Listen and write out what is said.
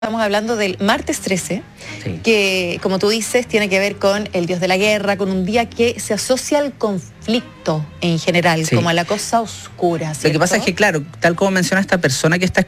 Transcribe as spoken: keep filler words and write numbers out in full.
Estamos hablando del martes trece, Sí. que, como tú dices, tiene que ver con el dios de la guerra, con un día que se asocia al conflicto en general, Sí. como a la cosa oscura, ¿cierto? Lo que pasa es que, claro, tal como menciona esta persona que está